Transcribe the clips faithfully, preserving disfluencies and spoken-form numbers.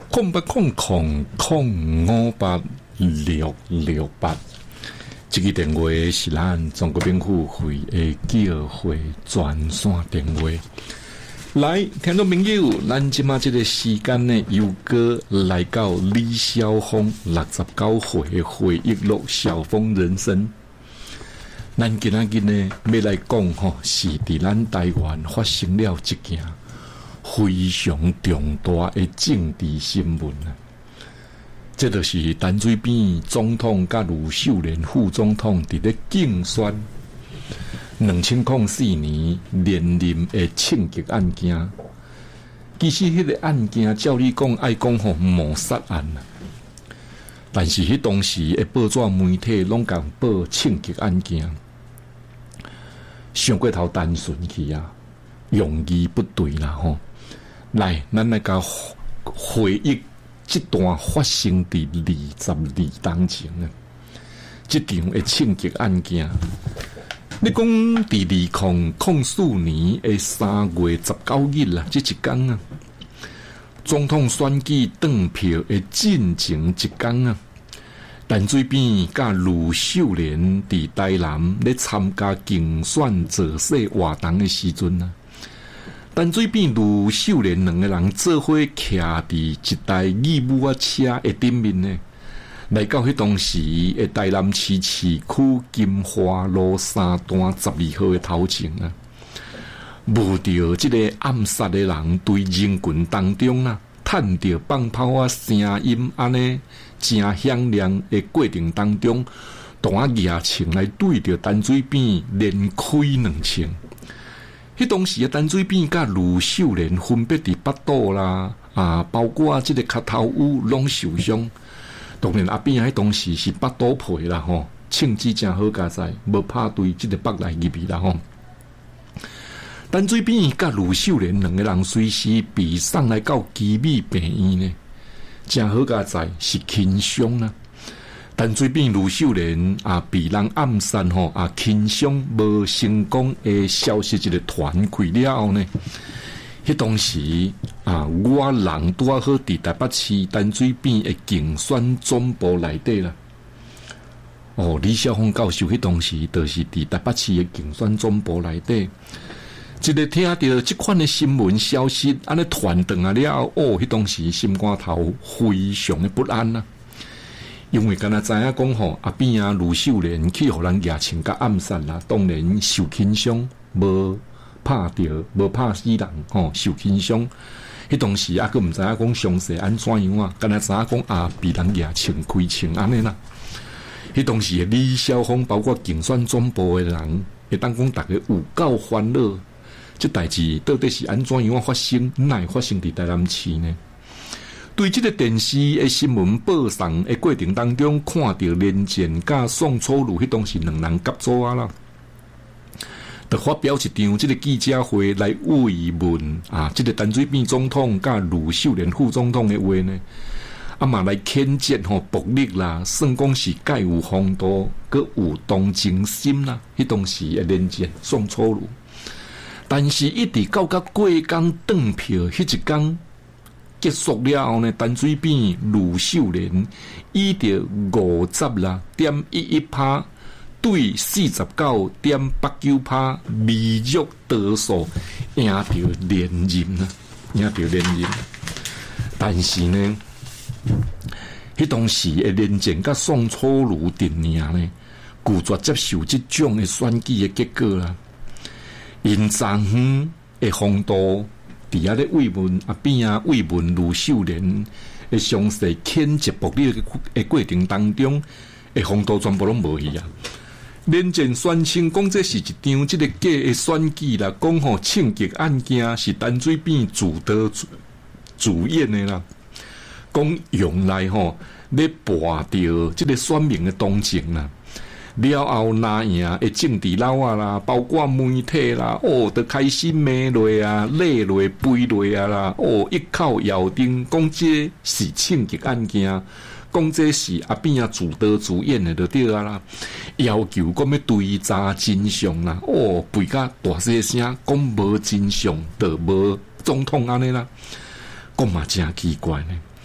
空八空空空五八六六八。这个电话是咱中国病付费的叫会专线电话。来，听众朋友，咱即马这个时间呢，又过来到李晓峰六十九岁的回忆录《晓峰人生》。咱今仔日呢，要来讲吼，是伫咱台湾发生了一件非常重大的政治新闻啊！这就是陈水扁总统甲卢秀莲副总统伫咧竞选二千零四年连任的枪击案件。其实迄个案件照理讲爱讲吼谋杀案啊，但是迄当时的报纸媒体拢共报枪击案件，想过头单纯去啊，用意不对啦吼。来，咱来甲回忆这段发生伫二十二当前啊，这场的枪击案件。你讲伫二零零四年的三月十九日啦，这一天啊，总统选举登票的进前一天啊，陈水扁甲卢秀莲伫台南咧参加竞选造势活动的时阵啊。陈水扁、卢秀莲两个人做伙徛伫一台义务啊车的顶面呢，来到迄当时的台南市市区金华路三段十二号的头前啊，目着这个暗杀的人对人群当中啊，探着放炮啊声音安尼真响亮的过程当中，当啊热情来对着陈水扁连开两枪。迄当时啊，陈水扁甲卢秀莲分别伫腹肚啦，啊，包括即个脚头污拢受伤。当然阿扁迄当时是腹肚皮啦吼，枪支真好加在，无拍对即个腹内入去啦吼。陈水扁甲卢秀莲两个人随时被送来到基美病院呢，真好加在是轻伤啦。陈水扁、卢秀莲啊，被人暗杀吼啊，轻伤无成功的消息一个传开了后呢，迄当时啊，我人拄啊好伫台北市陈水扁的竞选总部内底啦。哦，李晓峰教授迄当时就是伫台北市的竞选总部内底，一个听到即款的新闻消息，安尼传转啊了后，哦，迄当时心肝头非常的不安啊。因为敢若知影讲吼，阿扁啊、卢秀莲去互人热情甲暗杀啦，当然受轻伤，无拍着，无拍死人吼，受轻伤。迄当时啊，佫毋知影讲详细安怎样啊，敢若知影讲啊，被人热情开枪安尼啦。迄当时李晓峰包括竞选总部的人，会当讲大家有够欢乐。这代志到底是安怎样发生？哪会发生伫台南市呢？对这个电视的新闻报送的过程当中，看到连战甲宋楚瑜迄当时两人合作啊啦，就发表一场这个记者会来慰问啊，这个陈水扁总统甲卢秀莲副总统的话呢，啊嘛来谴责吼暴力啦，算讲是介有风度，佮有同情心啦，迄当时的连战宋楚瑜，但是一直到甲过工登票迄一天结束了后呢，陈水扁、卢秀莲以着五十啦点一一趴对四十九点八九趴微弱得数赢着连任啊，赢着连任。但是呢，迄当时的连战甲宋楚瑜阵营呢，拒绝接受这种的选举的结果啦，因昨昏的风度。伫遐咧慰问阿扁啊，慰问卢秀莲的详细谴责暴力的过程当中，的风度全部拢无去啊。连战宣称讲这是一场即个假的选举啦，讲吼枪击案件是陈水扁主导主演的啦，讲用来吼咧博着即个选民的同情啦。了后拿赢的政治佬啊啦，包括媒体啦，哦，就开始骂落啊、骂落、背落啊啦，哦，一口咬定讲这是枪击案件，讲这是阿扁啊主导主演的就对啊啦，要求讲要追查真相啦，哦，背甲大细声讲无真相，就无总统安尼啦，讲嘛真奇怪呢。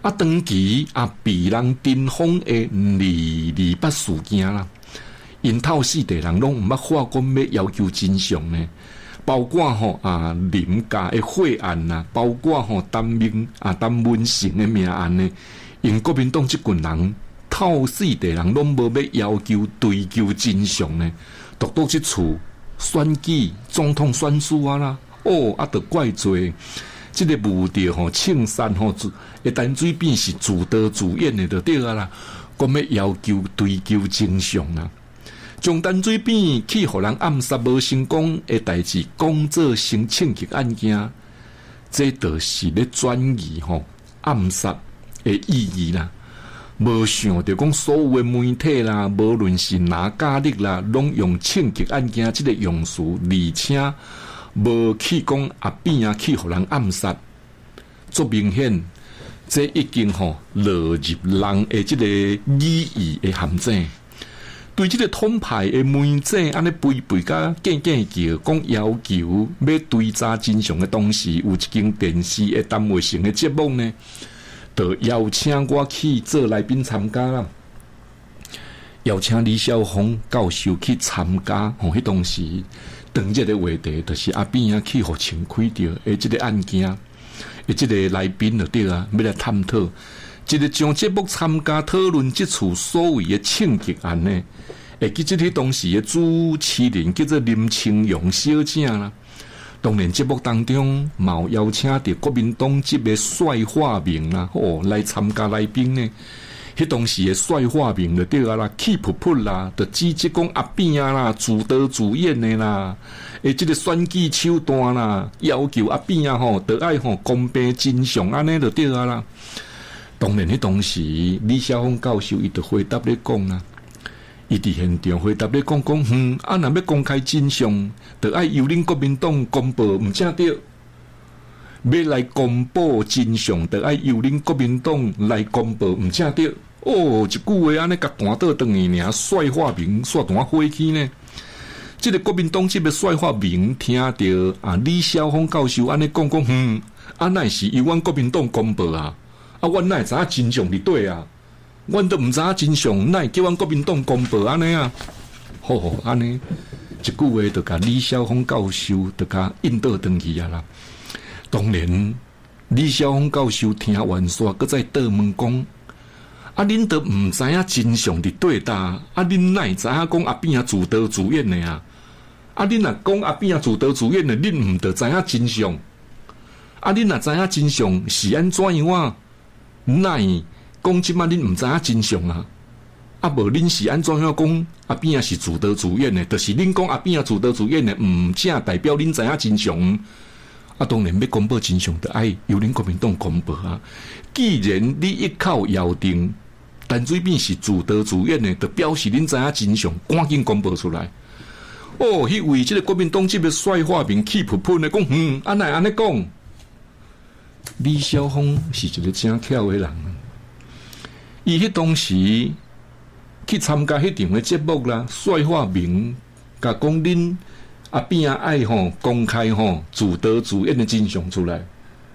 啊，长期啊被人侦封的二二八事件啦，因透四地人拢毋捌话讲要要求真相呢。包括吼啊林家的血案呐，包括吼陈明啊陈文成的命案呢，因国民党这群人透四地人拢无要要求追究真相呢，独到这处选举总统选举啊啦，哦啊，得怪罪。这个目的吼，庆山吼，一淡水边是自导自演的，就对啊啦。讲要要求追究真相啊，将淡水边去互人暗杀无成功的代志，讲做成庆吉案件，这就是咧转移吼暗杀的意义啦。无想到讲所有的媒体啦，无论是哪家力啦，拢用庆吉案件这个用词，而且。无去讲阿扁啊，去互人暗杀，足明显，这已经吼落入人的这个意义的陷阱。对这个统派的媒体安尼背背甲见见叫，讲要求要追查真相的同时，有一间电视的单位性的节目呢，就邀请我去做来宾参加啦。邀请李晓峰教授去参加，吼，迄当时。当这个话题，就是阿扁啊去互清开掉诶，这个案件，诶，这个来宾就对啊，要来探讨，一个将节目参加讨论这处所谓的庆吉案呢，会记这个当时的主持人叫做林清荣小姐啦。当然节目当中，冇邀请到国民党籍的帅化明啦，哦，来参加来宾呢。迄当时的帅化明就对啊啦，气噗噗啦，就指责讲阿扁啊啦，自导自演的啦，诶，这个选举手段啦，要求阿扁啊吼，得爱吼公平真相安尼就对啊啦。当然，迄当时李晓峰教授伊就回答咧讲啦，伊伫现场回答咧讲讲，嗯，啊，若要公开真相，得爱由恁国民党公布，毋正对。要来公布真相，得爱由恁国民党来公布，毋正对。哦，一句话安尼甲弹倒转去尔，帅化明煞弹火起呢。这个国民党这个帅化明听到啊李晓峰教授安尼讲讲，嗯，啊乃是由阮国民党公布啊，啊阮乃知影真相伫对啊，阮都毋知影真相，乃叫阮国民党公布安尼啊，好好安尼，一句话就甲李晓峰教授就甲引导转去啊啦。当然，李晓峰教授听完煞，搁再倒问讲：啊，恁都毋知影真相伫对呾？啊，恁哪会知影讲阿扁啊自导自演的啊？啊，恁若讲阿扁啊自导自演的，恁毋得知影真相？啊，恁若知影真相是安怎样啊？哪会讲即摆恁毋知影真相啊？啊，无恁是安怎样讲阿扁啊是自导自演的？就是恁讲阿扁啊自导自演的，毋正代表恁知影真相。啊，当然要公布真相，就爱由恁国民党公布啊。既然你一口咬定淡水扁是自导自演的，就表示恁知影真相，赶紧公布出来。哦，迄位即个国民党这个帅化明气噗噗的讲，嗯，安奈安尼讲？李晓峰是一个真巧的人，伊迄当时去参加迄场的节目啦，帅化明甲讲恁。阿扁啊，爱吼公开吼自导自演的真相出来。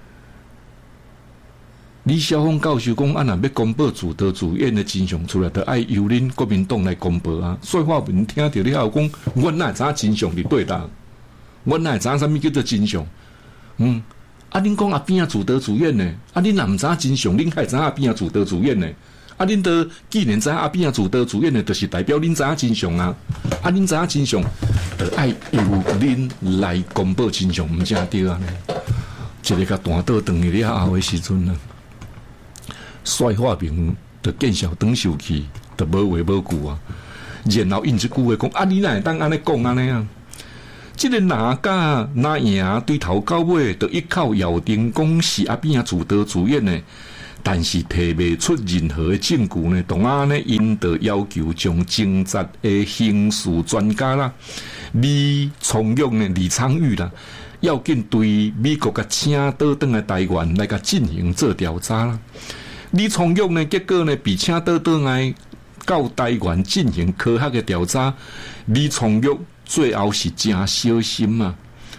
李晓峰教授讲，啊，若要公布自导自演的真相出来，就爱由恁国民党来公布啊。帅化明听到了后讲，阮哪会知影真相伫对呾？阮哪会知影啥物叫做真相？嗯，啊，恁讲阿扁啊自导自演呢？啊，恁若毋知影真相，恁还知影阿扁啊自导自演呢？啊，恁都既然知影阿扁啊自导自演的，就是代表恁知影真相啊！啊，恁知影真相，就爱由恁来公布真相，毋正对啊！一个甲弹倒转去了后的时阵呢，帅化明就见笑转受气，就无话无句啊。然后因一句话讲：啊，你哪会当安尼讲安尼啊？这个哪甲哪赢对头到尾，就一口咬定讲是阿扁啊自导自演的。但是提不出任何的证据呢，同安呢，因得要求将警察的刑事专家啦，李聪勇呢、李昌钰啦，要紧对美国甲请倒转来台湾来甲进行做调查啦。李聪勇呢，结果呢被请倒转来到台湾进行科学的调查。李聪勇最后是真小心啊。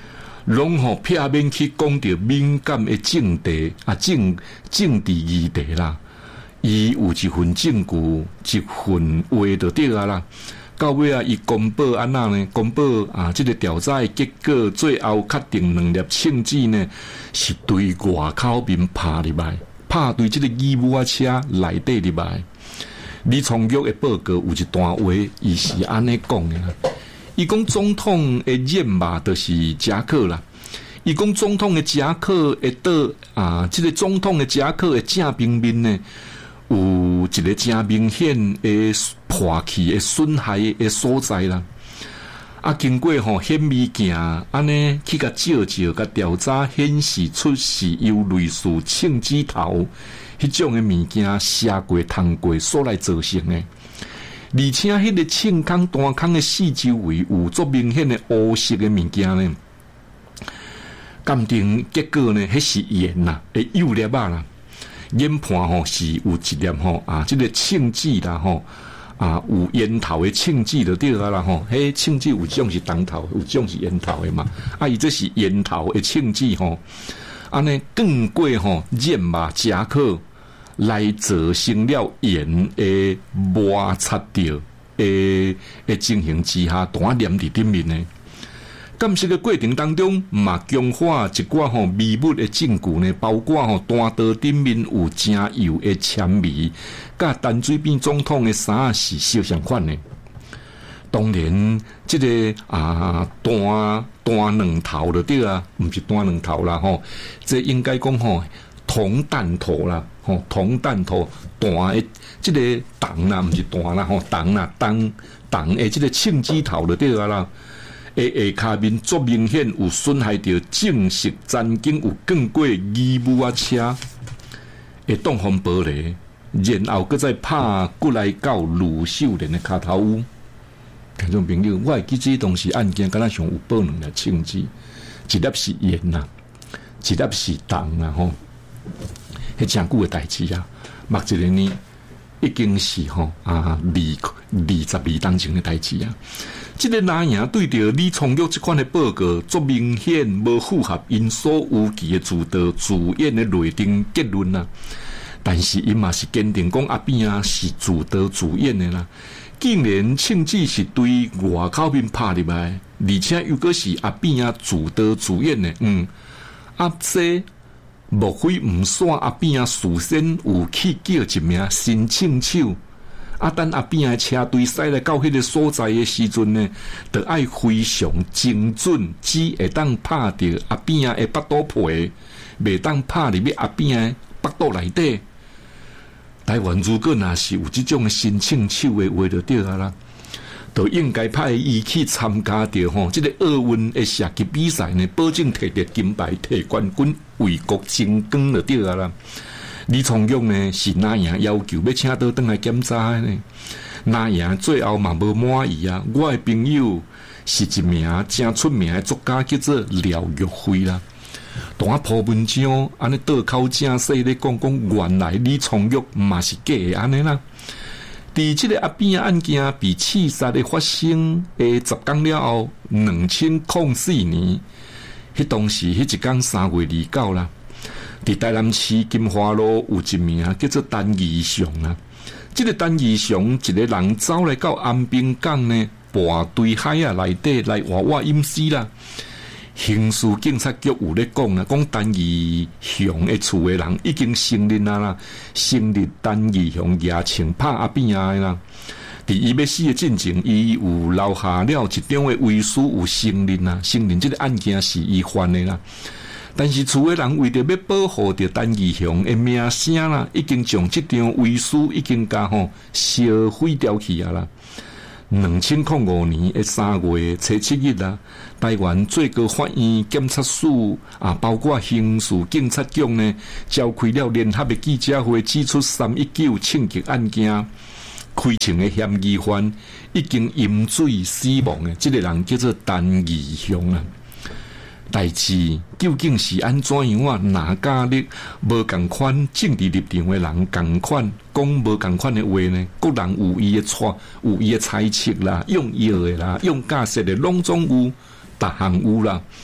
拢吼撇免去讲到敏感的政治啊政政治议题啦，伊有一份证据，一份话就对啊啦。到尾啊，伊公布安那呢？公布啊，这个调查的结果，最后确定两粒枪支呢是对外口面拍入来，拍对这个义务车内底入来。李昌钰的报告有一段话，伊是安尼讲的啦。伊讲总统的任嘛，就是夹克啦。伊讲总统的夹克会到啊，这个总统的夹克的正平面呢，有一个真明显的破气的损害的所在啦。啊，经过吼显微镜安尼去甲照照甲调查，显示出是由类似枪支头迄种的物件射过、烫过所来造成的。而且迄个枪孔、弹孔的四周围有足明显的乌色的物件呢。鉴定结果呢，迄是盐啦，诶，幼粒啊啦。研判吼是有一粒吼啊，这个枪支啦吼啊，有烟头的枪支就对啊啦吼。迄枪支有种是当头，有种是烟头的嘛。啊，伊这是烟头的枪支吼，安尼更过吼染嘛夹克来造成了盐的摩擦掉的的情形之下，弹黏伫顶面呢。监视的过程当中，嘛强化一寡吼微物的证据呢，包括吼弹道顶面有真油的纤维，甲陈水扁总统的衫是相相款的。当然，这个啊弹弹两头就对啊，唔是弹两头啦吼，这应该讲吼铜弹头啦，吼铜弹头弹的这个弹啦，唔是弹啦吼弹啦弹弹的这个枪支头就对啊啦。诶，下骹面足明显有损害到正式战警有更过义务啊车诶挡风玻璃，然后搁再拍过来到卢秀莲的骹头屋。听众朋友，我会记这东西案件，敢若上有报两粒枪支，一粒是烟呐，一粒是弹啊吼，迄真久的代志啊，目一个呢已经是吼啊二二十二当前的代志啊。这个蓝营对着李昌钰这款的报告，足明显无符合因所有期的自导自演的内定结论啦。但是因嘛是坚定讲阿扁啊是自导自演的啦。竟然枪支是对外口面拍入来，而且又搁是阿扁啊自导自演的，嗯，啊这莫非唔算阿扁啊事先有去叫一名新枪手？啊，等阿扁的车队驶来到迄个所在的时阵呢，就爱非常精准，只会当拍到阿扁的腹肚皮，袂当拍入去阿扁的腹肚内底。台湾如果若是有这种新枪手的话，就对啊啦，就应该派伊去参加着吼，这个奥运的射击比赛呢，保证摕到金牌、摕冠军，为国争光就对啊啦。李昌钰呢是那样要求要请到登来检查呢？那样最后嘛无满意啊！我的朋友是一名真出名的作家，叫做廖玉辉啦。当啊破文章，安尼倒口正细咧讲讲，原来李昌钰嘛是假的安尼啦。伫这个阿扁案件被刺杀的发生诶十天了后，两千零四年，迄当时迄一天三月二九啦。伫台南市金华路有一名叫做陈义祥啊，这个陈义祥一个人走来到安平港呢，跋对海啊内底来活活淹死啦。刑事警察局有咧讲啦，讲陈义祥的厝的人已经承认啊啦，承认陈义祥也请拍阿扁啊啦。伫伊要死的进程，伊有留下了一张的遗书，有承认啊，承认这个案件是伊犯的啦。但是厝的人为着要保护着陈义祥的名声啦，已经将这张遗书已经甲吼烧毁掉去啊啦。两千零五年的三月初七日啦，台湾最高法院检察署啊，包括刑事警察局呢，召开了联合的记者会，指出三一九枪击案件开枪的嫌疑犯已经淹水死亡的，这个人叫做陈义祥啊。代志究竟是安怎样啊？哪家咧无共款政治立场的人共款讲无共款的话呢？各人有伊的错，有伊的猜测啦，用药的啦，用假设的拢总有，逐项有啦。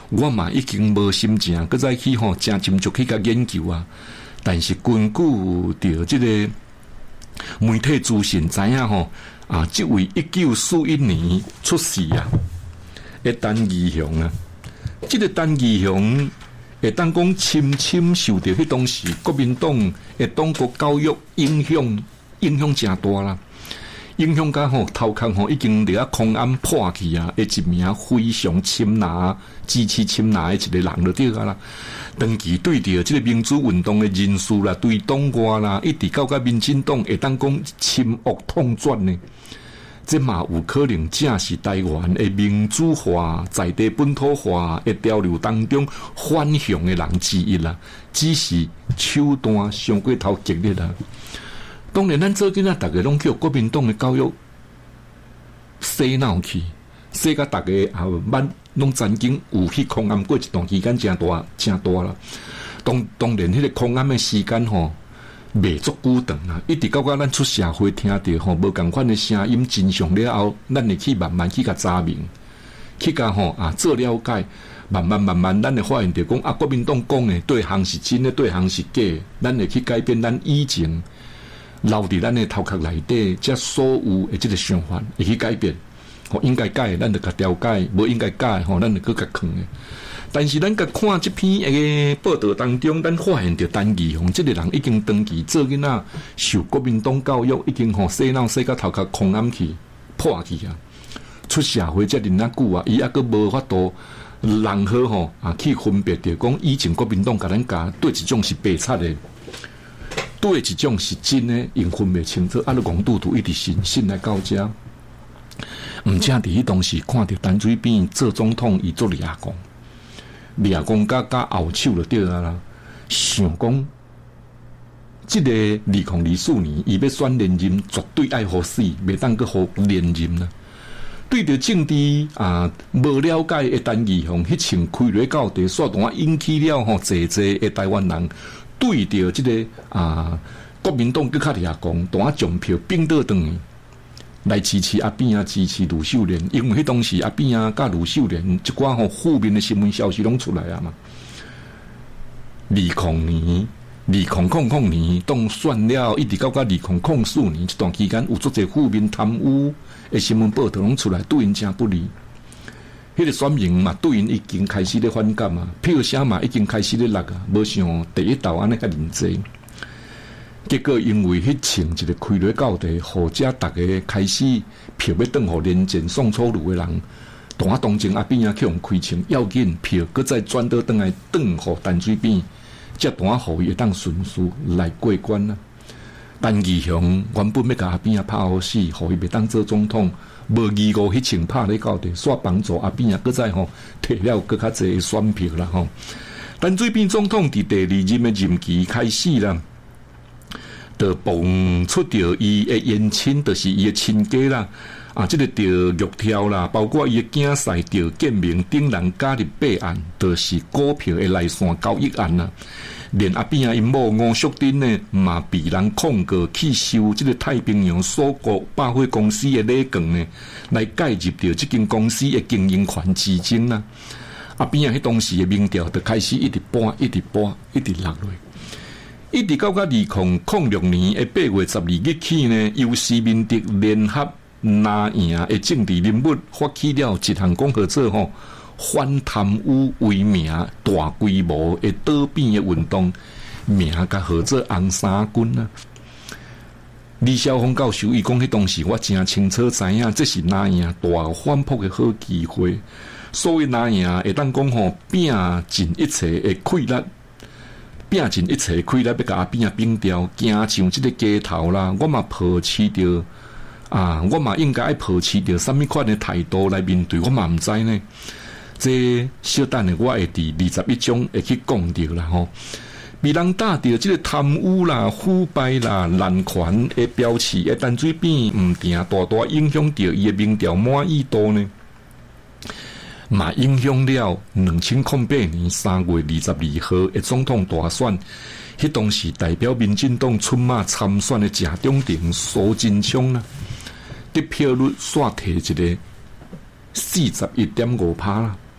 我嘛已经无心情，搁再去吼真斟酌去甲研究啊。但是根据着这个媒体资讯知影吼啊，这位一九四一年出世啊，的单义雄啊，这个单义雄会当讲深深受到迄当时国民党的党国教育影响，影响真大啦。影响甲吼头壳吼已经伫啊空安破去啊，的一名非常亲拿、支持亲拿的一个人就对啊啦。长期对着即个民主运动的人士啦，对党外啦，一直到甲民进党会当讲侵恶统转呢，这嘛有可能正是台湾的民主化、在地本土化的潮流当中反向的人之一啦。只是手段上过头激烈啦。当然，咱做囡仔，大家拢叫国民党的教育洗脑去，洗甲大家也捌拢曾经有去空安过一段期间，真大真大啦。当当然，迄个空安的时间吼，未足久长啊，一直到到咱出社会，听到吼无共款的声音真相了后，咱会去慢慢去甲查明，去甲吼啊做了解，慢慢慢慢，咱会发现着讲啊，国民党讲的对项是真的，对项是假的，咱会去改变咱以前。留伫咱的头壳内底，即所有的即个想法会去改变。吼，应该改，咱就甲调改；无应该改，吼，咱就搁甲藏的。但是咱甲看即篇诶报道当中，咱发现着单义雄即个人已经长期做囡仔，受国民党教育，已经吼洗脑洗到头壳空暗去、破去啊。出社会遮尔啊久啊，伊还阁无法度人好吼啊去分别着讲以前国民党甲咱教对一种是白贼的。对一种是真的，因分袂清楚，啊！你戆拄拄一直信信来到遮，毋正伫迄当时看到陈水扁做总统，伊做掠公，掠公甲甲后手就对啊啦。想讲，即个二零二四年，伊要选连任，绝对爱好死，袂当个好连任啦。对着政治啊无了解的陈义雄，迄场开落到地煞单引起了吼济济的台湾人。对着即、这个啊，国民党更较掠讲，当将票并倒转来支持阿扁啊，支持卢秀莲，因为迄当时阿扁啊，甲卢秀莲一寡吼负面的新闻消息拢出来啊嘛。二零年、二零零零年当选了，一直到到二零零四年这段期间，有足侪负面贪污的新闻报道拢出来，对因真不利。迄个选民嘛，对因已经开始咧反感啊，票声嘛已经开始咧落啊，无像第一道安尼遐认真。结果因为迄场一个开落到地，或者大家开始票要转互连战宋楚瑜的人，当啊当前阿扁啊去用开枪，要紧票，搁再转倒转来转互陈水扁，则当啊互伊会当顺序来过关啊。陈义雄原本要甲阿扁啊拍好死，互伊袂当做总统。无义务迄场拍咧到地，煞帮助阿扁啊，搁再吼摕了搁较侪选票啦吼。陈水扁总统伫第二任的任期开始啦，就蹦出着伊的姻亲，就是伊的亲家啦，啊，即、這个着玉条啦，包括伊的囝婿着建明等人加入备案，就是股票的内线交易案啦。连阿扁啊，因某吴淑珍呢，嘛被人控告去收这个太平洋锁国百货公司的礼券呢，来介入到这间公司的经营权之争啦。阿扁啊，迄当时的民调就开始一直搬，一直搬，一直落落，一直到到二零零六年的八月十二日起呢，由施明德联合拿赢的政治人物发起了一项讲号做吼。反贪污为名大规模的倒变的运动，名甲号做红衫军啊。李晓峰教授伊讲，迄当时我真清楚知影，这是哪样大反扑的好机会。所谓哪样会当讲吼，拼尽一切的溃力，拼尽一切的溃力，要甲阿扁啊并掉，行上这个街头啦，我嘛抱持着啊，我嘛应该爱抱持着什么款的态度来面对，我嘛唔知呢。这小等的，我会伫二十一章会去讲到啦吼。被人打着这个贪污啦、腐败啦、滥权的标示，的陈水扁唔定大大影响到伊的民调满意度呢，嘛影响了两千零八年三月二十二号的总统大选。迄当时代表民进党出马参选的郑中庭、苏贞昌啦，得票率煞摕一个四十一点五趴啦。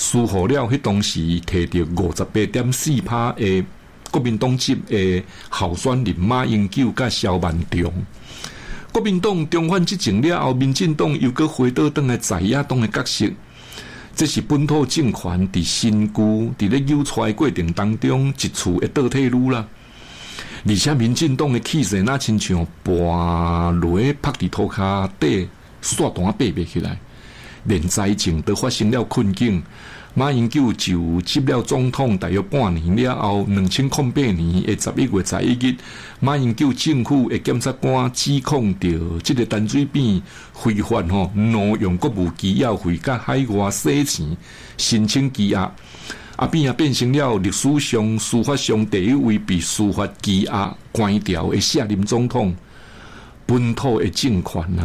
输获了迄当时摕到五十八点四趴的国民党籍的候选人马英九甲萧万长。国民党中反执政了后，民进党又搁回到当来在野党的角色。这是本土政权伫身躯伫咧扭出过程当中一次的倒退路啦。而且民进党的气势那亲像搬落拍伫涂骹底，刷单爬袂起来，连财政都发生了困境。马英九就接了总统大约半年了后，两千零八年的十一月十一日，马英九政府的检察官指控着这个陈水扁非法吼挪用国务机要费甲海外洗钱，申请羁押。阿扁也变成了历史上司法上第一位被司法羁押关掉的卸任总统。本土的政权啊，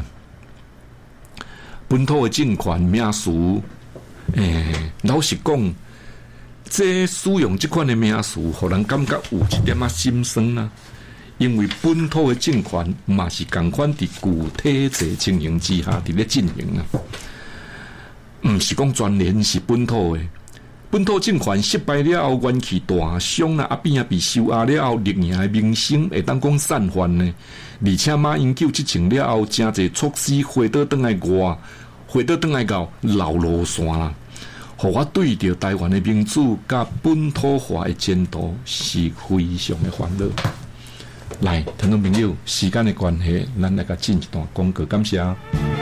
本土的政权名词。诶、欸，老实讲，这使用这款的名词，互人感觉有一点仔心酸啦。因为本土的政权嘛是同款伫具体制情形之下伫咧进行啊，毋是讲全然是本土的。本土政权失败了后，元气大伤啊，阿扁也被收押了后，历年的名声会当讲散泛呢。而且马英九执政了后，真侪措施回倒转来外。回到转来到老路线啦，互我对着台湾的民主甲本土化的前途是非常的烦恼。来，听众朋友，时间的关系，咱来甲进一段广告，感谢。